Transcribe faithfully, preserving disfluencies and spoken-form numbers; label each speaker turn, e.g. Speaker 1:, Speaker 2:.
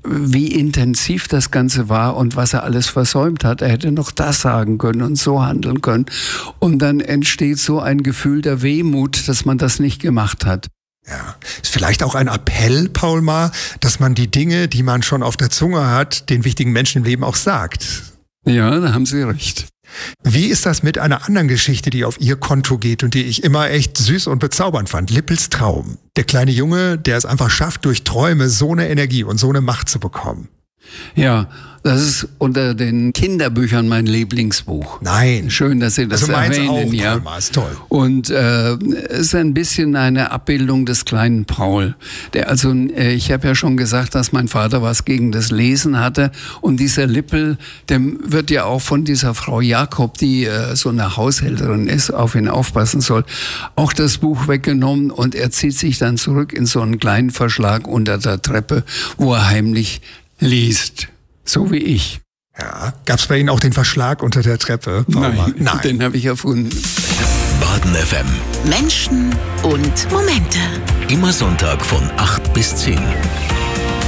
Speaker 1: wie intensiv das Ganze war und was er alles versäumt hat. Er hätte noch das sagen können und so handeln können. Und dann entsteht so ein Gefühl der Wehmut, dass man das nicht gemacht hat.
Speaker 2: Ja, ist vielleicht auch ein Appell, Paul Maar, dass man die Dinge, die man schon auf der Zunge hat, den wichtigen Menschen im Leben auch sagt.
Speaker 1: Ja, da haben Sie recht.
Speaker 2: Wie ist das mit einer anderen Geschichte, die auf Ihr Konto geht und die ich immer echt süß und bezaubernd fand? Lippels Traum. Der kleine Junge, der es einfach schafft, durch Träume so eine Energie und so eine Macht zu bekommen.
Speaker 1: Ja, das ist unter den Kinderbüchern mein Lieblingsbuch.
Speaker 2: Nein.
Speaker 1: Schön, dass Sie das
Speaker 2: also meins
Speaker 1: erwähnen.
Speaker 2: Auch,
Speaker 1: ja.
Speaker 2: Paul Maar, ist toll.
Speaker 1: Und äh, es ist ein bisschen eine Abbildung des kleinen Paul. Der also, äh, ich habe ja schon gesagt, dass mein Vater was gegen das Lesen hatte. Und dieser Lippel, dem wird ja auch von dieser Frau Jakob, die äh, so eine Haushälterin ist, auf ihn aufpassen soll, auch das Buch weggenommen. Und er zieht sich dann zurück in so einen kleinen Verschlag unter der Treppe, wo er heimlich liest. So wie ich.
Speaker 2: Ja, gab's bei Ihnen auch den Verschlag unter der Treppe?
Speaker 1: Nein, Nein, den habe ich erfunden.
Speaker 3: Baden F M.
Speaker 4: Menschen und Momente.
Speaker 3: Immer Sonntag von acht bis zehn.